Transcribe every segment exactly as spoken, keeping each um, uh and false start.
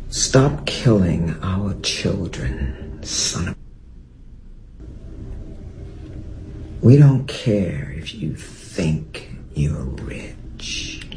Stop killing our children, son of... We don't care if you think you're rich.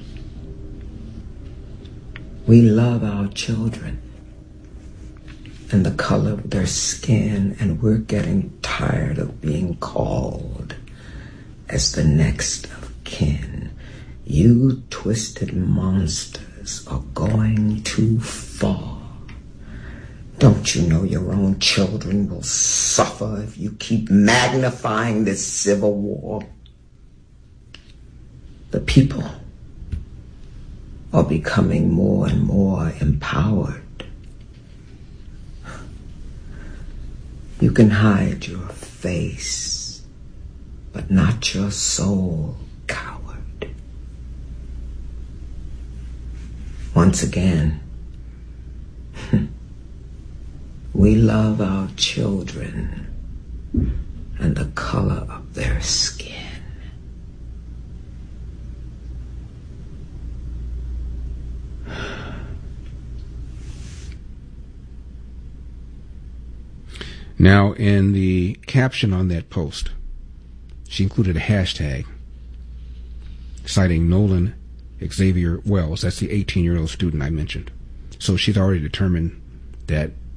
We love our children and the color of their skin, and we're getting tired of being called as the next of kin. You twisted monsters are going too far. Don't you know your own children will suffer if you keep magnifying this civil war? The people are becoming more and more empowered. You can hide your face, but not your soul, coward. Once again, we love our children and the color of their skin. Now, in the caption on that post, she included a hashtag citing Nolan Xavier Wells. That's the eighteen-year-old student I mentioned. So she's already determined that